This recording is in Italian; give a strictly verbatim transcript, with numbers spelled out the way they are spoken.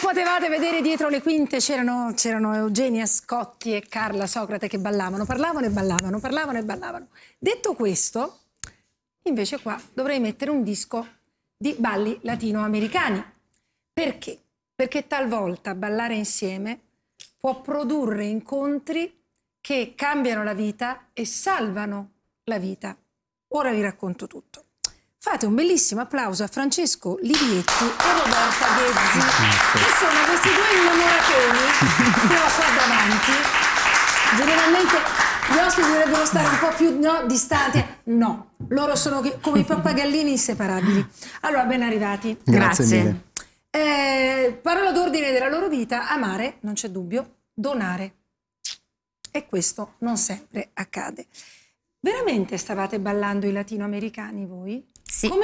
potevate vedere dietro le quinte c'erano Eugenia Scotti e Carla Socrate che ballavano, parlavano e ballavano, parlavano e ballavano. Detto questo, invece qua dovrei mettere un disco di balli latinoamericani. Perché? Perché talvolta ballare insieme può produrre incontri che cambiano la vita e salvano la vita. Ora vi racconto tutto. Fate un bellissimo applauso a Francesco Livietti e Roberta Ghezzi, che sono questi due innamoratoni che ho qua davanti. Generalmente gli ospiti dovrebbero stare un po' più no, distanti. No, loro sono come i pappagallini inseparabili. Allora, ben arrivati. Grazie, Grazie. mille. Eh, parola d'ordine della loro vita: amare, non c'è dubbio, donare. E questo non sempre accade. Veramente stavate ballando i latinoamericani voi? Sì. Come